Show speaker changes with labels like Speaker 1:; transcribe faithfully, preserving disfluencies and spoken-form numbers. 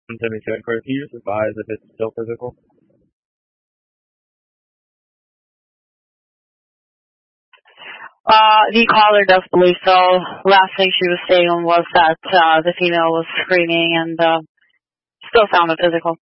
Speaker 1: seventy-seven, Chris, can you just advise if it's still physical?
Speaker 2: Uh, the caller does believe so. Last thing she was saying was that uh, the female was screaming and uh, still sounded physical.